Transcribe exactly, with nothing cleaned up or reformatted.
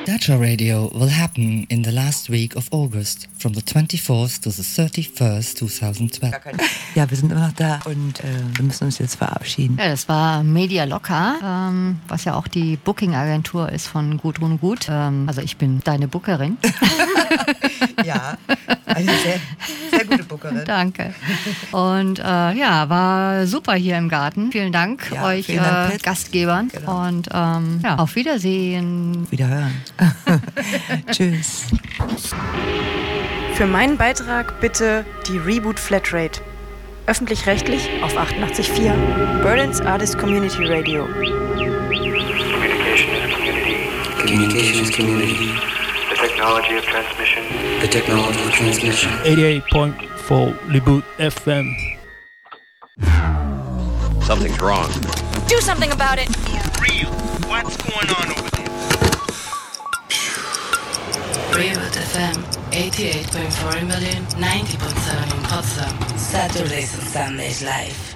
Dacha Radio will happen in the last week of August, from the twenty-fourth to the thirty-first, twenty twelve. Ja, wir sind immer noch da und äh, wir müssen uns jetzt verabschieden. Ja, das war Media Locker, ähm, was ja auch die Booking-Agentur ist von Gudrun Gut. Ähm, also ich bin deine Bookerin. Ja, eine sehr, sehr gute Bookerin. Danke. Und äh, ja, war super hier im Garten. Vielen Dank Ja, euch vielen Dank, äh, Gastgebern. Genau. Und ähm, ja, auf Wiedersehen. Wiederhören. Tschüss. Für meinen Beitrag bitte die Reboot Flatrate. Öffentlich-rechtlich auf achtundachtzig Komma vier. Berlin's Artist Community Radio. Communication is community. Communication is community. The technology of transmission. The technology of transmission. eighty-eight point four Reboot F M. Something's wrong. Do something about it. For real, what's going on over there? Reboot F M, eighty-eight point four in Berlin, ninety point seven in Potsdam. Saturdays and Sundays live.